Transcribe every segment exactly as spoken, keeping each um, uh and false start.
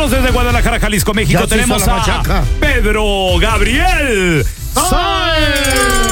Vámonos desde Guadalajara, Jalisco, México. Ya Tenemos a Pedro Gabriel Sáenz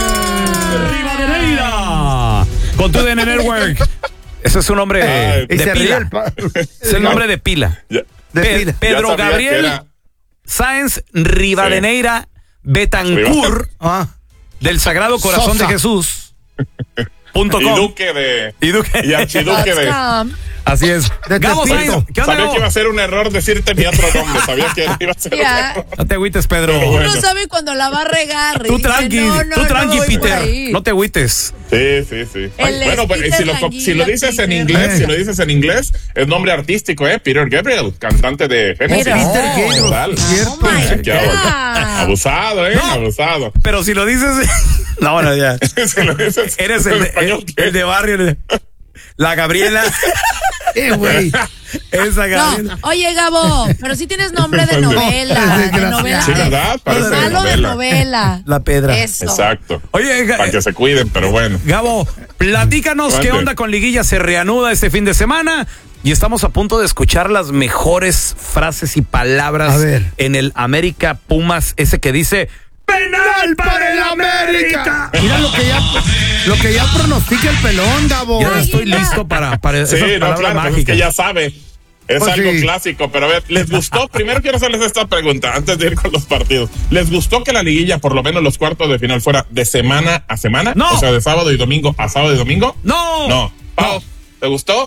Rivadeneira con tu D N Network. Ese es su nombre Ay, de pila. Es el nombre de pila. Ya, De Pe- pila. Pedro ya Gabriel Sáenz Rivadeneira Betancourt Ah, del Sagrado Corazón Sosa. de Jesús. Punto Y com. Duque de. Y Duque. Y archiduque de. Así es. De Gabo Tepito. Sáenz, ¿qué onda, Sabía que Gabo? iba a ser un error decirte mi otro nombre. Sabía que iba a ser un Ya. error. No te agüites, Pedro. Pero bueno. Uno sabe cuando la va a regar. y Tú dice, tranqui, no, no, tú tranqui, no voy por Peter. ahí. No te agüites. Sí, sí, sí. Él Bueno, es pues, Peter si lo, Languilla, si lo dices en Peter. inglés, Eh. si lo dices en inglés, es nombre artístico, ¿eh? Peter Gabriel, cantante de Genesis. Peter Gabriel, Total. cierto. Oh my Qué God. abusado, ¿eh? No. Abusado. Pero si lo dices. No, bueno, ya. Si lo dices Eres en el, español, el, el de barrio. el de- La Gabriela. Eh, güey. Esa Gabriela. No, oye, Gabo, pero sí tienes nombre de novela. De novela. Sí, ¿verdad? Parece de Malo de novela. novela. La Pedra. Eso. Exacto. Oye, Ga- Para que se cuiden, pero bueno. Gabo, platícanos qué Mande. onda con Liguilla. Se reanuda este fin de semana y estamos a punto de escuchar las mejores frases y palabras A ver. en el América Pumas, ese que dice ¡Penal para el América! Mira lo que ya, lo que ya pronostica el pelón, Gabo. Ya estoy Águila. listo para, para Sí, esas no, palabras claro, pues es mágicas. que ya sabe. Es Pues algo sí. clásico, pero a ver, ¿les gustó? Primero quiero hacerles esta pregunta antes de ir con los partidos. ¿Les gustó que la liguilla, por lo menos los cuartos de final, fuera de semana a semana? No. O sea, de sábado y domingo a sábado y domingo. No. No. Pau, ¿te gustó?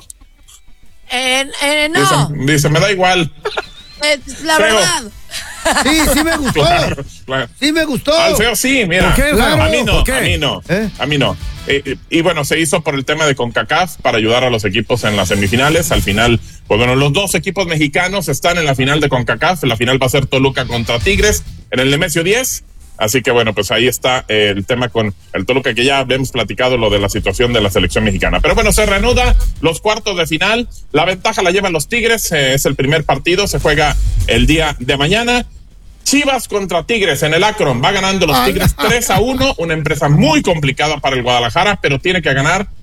Eh, eh, no, Dice, dice, me da igual. eh, la Feo. verdad. Sí, sí me gustó. Claro, claro. Sí me gustó. Al feo sí, mira. ¿Por qué, Claro. A mí no, ¿Por qué? a mí no. ¿Eh? A mí no. Eh, eh, y bueno, se hizo por el tema de CONCACAF para ayudar a los equipos en las semifinales. Al final, pues bueno, los dos equipos mexicanos están en la final de CONCACAF. La final va a ser Toluca contra Tigres en el Nemesio diez. Así que bueno, pues ahí está eh, el tema con el Toluca, que ya hemos platicado lo de la situación de la selección mexicana. Pero bueno, se reanuda los cuartos de final. La ventaja la llevan los Tigres. Eh, es el primer partido. Se juega el día de mañana. Chivas contra Tigres en el Akron. Va ganando los Tigres tres a uno. Una empresa muy complicada para el Guadalajara, pero tiene que ganar